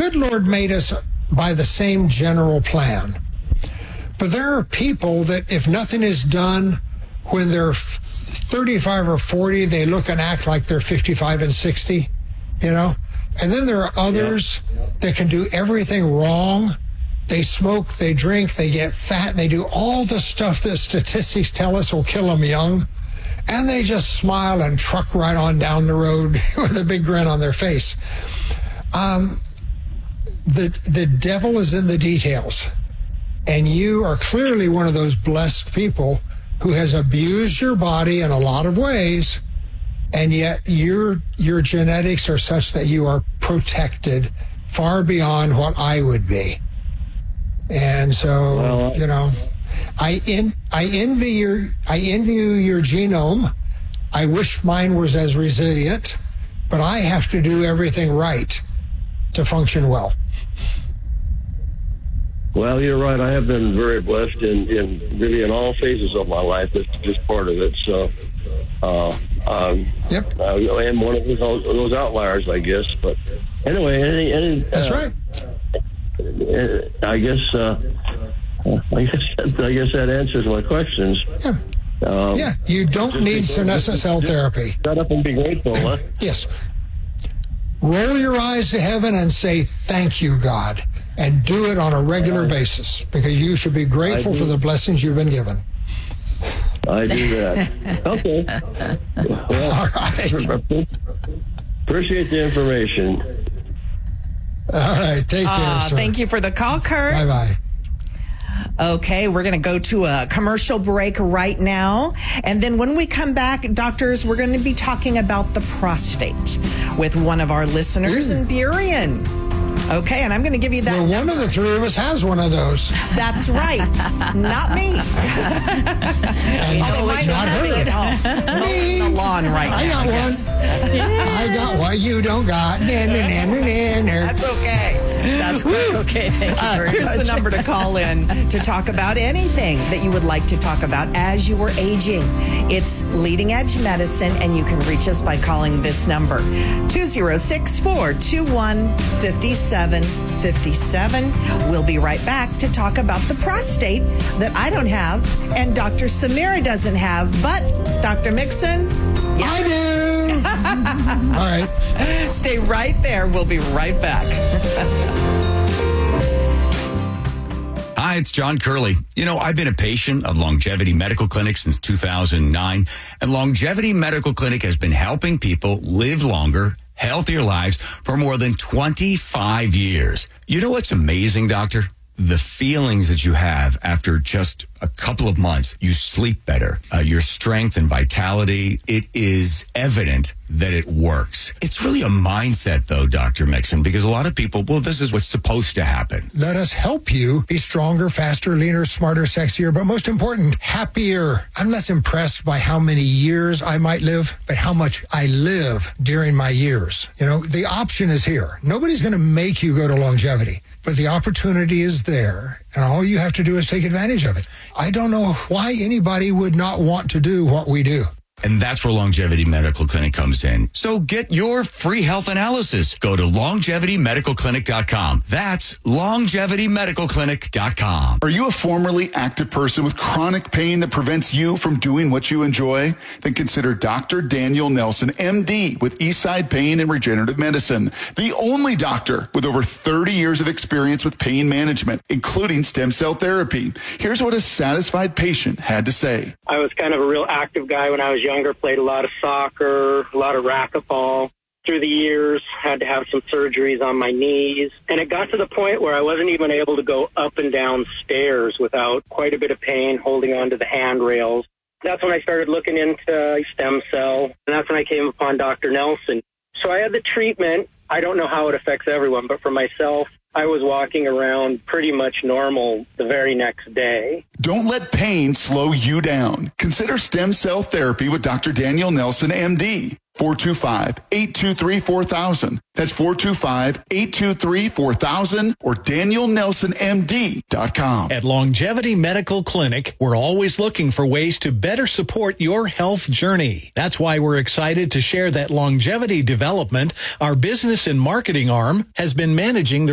good Lord made us by the same general plan. But there are people that if nothing is done when they're 35 or 40, they look and act like they're 55 and 60, you know? And then there are others that can do everything wrong. They smoke, they drink, they get fat, they do all the stuff that statistics tell us will kill them young. And they just smile and truck right on down the road with a big grin on their face. The devil is in the details. And you are clearly one of those blessed people who has abused your body in a lot of ways, and yet your genetics are such that you are protected far beyond what I would be. And so, you know, I envy your genome. I wish mine was as resilient, but I have to do everything right to function well. Well, you're right. I have been very blessed in really in all phases of my life. That's just part of it. So, yep. I am one of those outliers, I guess. But anyway, that's right. I guess that answers my questions. Yeah. You don't need senescent cell therapy. Shut up and be grateful, huh? Yes. Roll your eyes to heaven and say, thank you, God. And do it on a regular basis, because you should be grateful for the blessings you've been given. I do that. Okay. Well, all right. Appreciate the information. All right. Take care, sir. Thank you for the call, Kurt. Bye-bye. Okay, we're going to go to a commercial break right now. And then when we come back, doctors, we're going to be talking about the prostate with one of our listeners in Burien. Okay, and I'm going to give you that. Well, one of the three of us has one of those. That's right. Not me. Although it's not her. Me. On the lawn right now. I got one. I got one. You don't got. That's okay. That's great. Okay, thank you very Here's much. the number to call in to talk about anything that you would like to talk about as you were aging. It's Leading Edge Medicine, and you can reach us by calling this number, 206-421-5757. We'll be right back to talk about the prostate that I don't have and Dr. Samira doesn't have, but Dr. Mixon, I do. All right. Stay right there. We'll be right back. Hi, it's John Curley. You know, I've been a patient of Longevity Medical Clinic since 2009, and Longevity Medical Clinic has been helping people live longer, healthier lives for more than 25 years. You know what's amazing, doctor? The feelings that you have after just a couple of months. You sleep better. Your strength and vitality, it is evident that it works. It's really a mindset, though, Dr. Mixon, because a lot of people, well, this is what's supposed to happen. Let us help you be stronger, faster, leaner, smarter, sexier, but most important, happier. I'm less impressed by how many years I might live, but how much I live during my years. You know, the option is here. Nobody's going to make you go to longevity, but the opportunity is there, and all you have to do is take advantage of it. I don't know why anybody would not want to do what we do. And that's where Longevity Medical Clinic comes in. So get your free health analysis. Go to LongevityMedicalClinic.com. That's LongevityMedicalClinic.com. Are you a formerly active person with chronic pain that prevents you from doing what you enjoy? Then consider Dr. Daniel Nelson, MD, with Eastside Pain and Regenerative Medicine, the only doctor with over 30 years of experience with pain management, including stem cell therapy. Here's what a satisfied patient had to say. I was kind of a real active guy when I was younger, played a lot of soccer, a lot of racquetball. Through the years, had to have some surgeries on my knees. And it got to the point where I wasn't even able to go up and down stairs without quite a bit of pain holding onto the handrails. That's when I started looking into stem cell, and that's when I came upon Dr. Nelson. So I had the treatment. I don't know how it affects everyone, but for myself, I was walking around pretty much normal the very next day. Don't let pain slow you down. Consider stem cell therapy with Dr. Daniel Nelson, MD. 425-823-4000. That's 425-823-4000 or DanielNelsonMD.com. At Longevity Medical Clinic, we're always looking for ways to better support your health journey. That's why we're excited to share that Longevity Development, our business and marketing arm, has been managing the